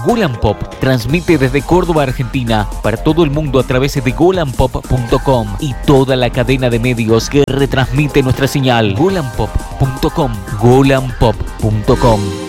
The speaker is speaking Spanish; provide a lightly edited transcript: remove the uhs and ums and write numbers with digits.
Golan Pop transmite desde Córdoba, Argentina, para todo el mundo a través de golanpop.com y toda la cadena de medios que retransmite nuestra señal. golanpop.com, golanpop.com.